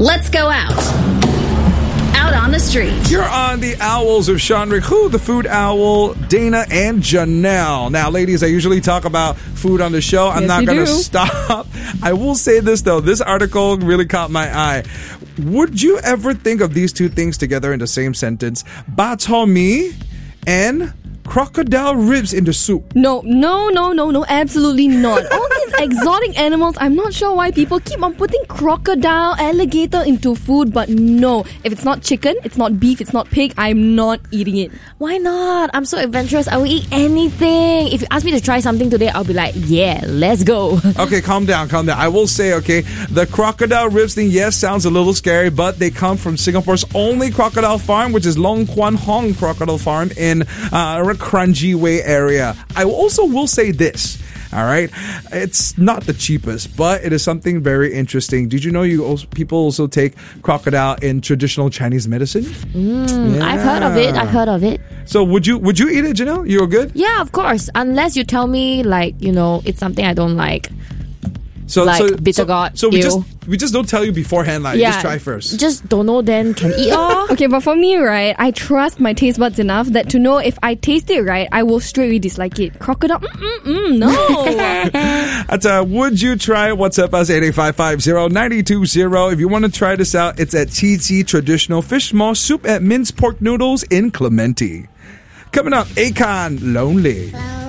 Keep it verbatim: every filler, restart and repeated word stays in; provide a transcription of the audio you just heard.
Let's go out. Out on the street. You're on the Owls of Sean Riku, the food owl, Dana and Janelle. Now, ladies, I usually talk about food on the show. I'm yes, not going to do. stop. I will say this, though. This article really caught my eye. Would you ever think of these two things together in the same sentence? Bak chor mee and crocodile ribs in the soup. No, no, no, no, no, absolutely not. All these exotic animals, I'm not sure why people keep on putting crocodile, alligator into food, but no. If it's not chicken, it's not beef, it's not pig, I'm not eating it. Why not? I'm so adventurous. I will eat anything. If you ask me to try something today, I'll be like, yeah, let's go. Okay, calm down, calm down. I will say, okay, the crocodile ribs thing, yes, sounds a little scary, but they come from Singapore's only crocodile farm, which is Long Kwan Hong Crocodile Farm in uh, Kranji Way area. I also will say this. All right, it's not the cheapest, but it is something very interesting. Did you know you also, people also take crocodile in traditional Chinese medicine? Mm, yeah. I've heard of it. I've heard of it. So would you would you eat it, Janelle? You're good? Yeah, of course. Unless you tell me, like, you know, it's something I don't like. So, like so, bitter so, gourd. so we ew. just we just don't tell you beforehand, like, yeah, just try first. Just don't know, then can eat. Oh. Okay, but for me, right, I trust my taste buds enough that to know if I taste it right, I will straightly dislike it. Crocodile, mm-mm-mm, no. That's uh, would you try it? WhatsApp us eight eight five five zero nine two zero. If you want to try this out, it's at Chi Chi Traditional Fish Maw Soup at Minced Pork Noodles in Clementi. Coming up, Akon, Lonely.